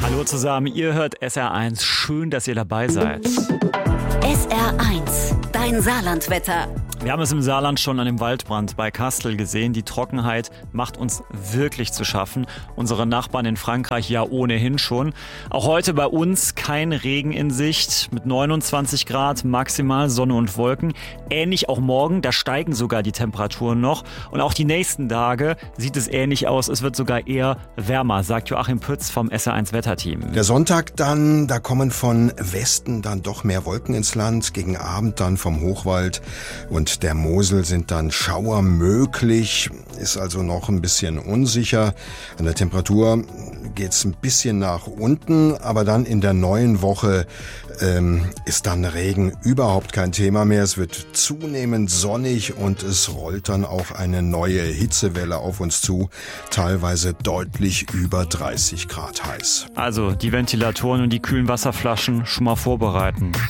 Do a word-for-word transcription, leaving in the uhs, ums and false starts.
Hallo zusammen, ihr hört S R eins. Schön, dass ihr dabei seid. S R eins, dein Saarlandwetter. Wir haben es im Saarland schon an dem Waldbrand bei Kastel gesehen. Die Trockenheit macht uns wirklich zu schaffen. Unsere Nachbarn in Frankreich ja ohnehin schon. Auch heute bei uns kein Regen in Sicht mit neunundzwanzig Grad maximal, Sonne und Wolken. Ähnlich auch morgen, da steigen sogar die Temperaturen noch. Und auch die nächsten Tage sieht es ähnlich aus. Es wird sogar eher wärmer, sagt Joachim Pütz vom S R eins Wetterteam. Der Sonntag dann, da kommen von Westen dann doch mehr Wolken ins Land. Gegen Abend dann vom Hochwald und der Mosel sind dann Schauer möglich, ist also noch ein bisschen unsicher. An der Temperatur geht's ein bisschen nach unten, aber dann in der neuen Woche ähm, ist dann Regen überhaupt kein Thema mehr. Es wird zunehmend sonnig und es rollt dann auch eine neue Hitzewelle auf uns zu, teilweise deutlich über dreißig Grad heiß. Also die Ventilatoren und die kühlen Wasserflaschen schon mal vorbereiten.